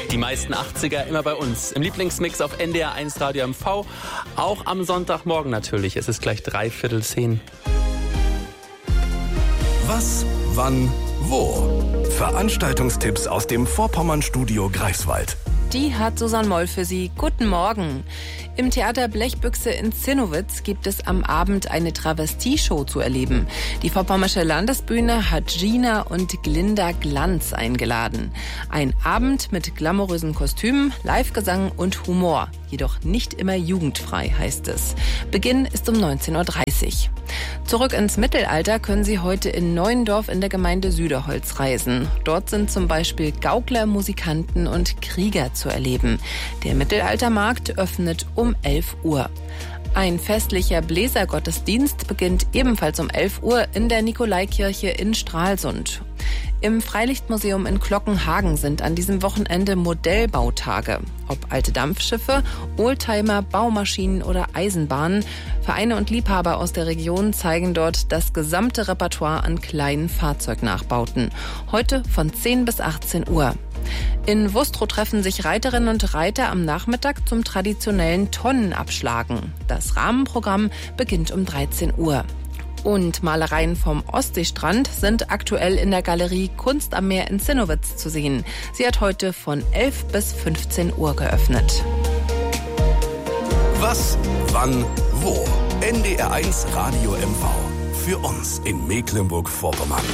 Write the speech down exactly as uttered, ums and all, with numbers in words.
Die meisten achtziger immer bei uns. Im Lieblingsmix auf N D R eins Radio M V. Auch am Sonntagmorgen natürlich. Es ist gleich dreiviertel zehn. Was, wann, wo? Veranstaltungstipps aus dem Vorpommern-Studio Greifswald. Die hat Susanne Moll für Sie. Guten Morgen. Im Theater Blechbüchse in Zinnowitz gibt es am Abend eine Travestie-Show zu erleben. Die Vorpommersche Landesbühne hat Gina und Glinda Glanz eingeladen. Ein Abend mit glamourösen Kostümen, Livegesang und Humor. Jedoch nicht immer jugendfrei, heißt es. Beginn ist um neunzehn Uhr dreißig. Zurück ins Mittelalter können Sie heute in Neuendorf in der Gemeinde Süderholz reisen. Dort sind zum Beispiel Gaukler, Musikanten und Krieger zu erleben. Der Mittelaltermarkt öffnet um elf Uhr. Ein festlicher Bläsergottesdienst beginnt ebenfalls um elf Uhr in der Nikolaikirche in Stralsund. Im Freilichtmuseum in Glockenhagen sind an diesem Wochenende Modellbautage. Ob alte Dampfschiffe, Oldtimer, Baumaschinen oder Eisenbahnen, Vereine und Liebhaber aus der Region zeigen dort das gesamte Repertoire an kleinen Fahrzeugnachbauten. Heute von zehn bis achtzehn Uhr. In Wustrow treffen sich Reiterinnen und Reiter am Nachmittag zum traditionellen Tonnenabschlagen. Das Rahmenprogramm beginnt um dreizehn Uhr. Und Malereien vom Ostseestrand sind aktuell in der Galerie Kunst am Meer in Zinnowitz zu sehen. Sie hat heute von elf bis fünfzehn Uhr geöffnet. Was, wann, wo? N D R eins Radio M V. Für uns in Mecklenburg-Vorpommern.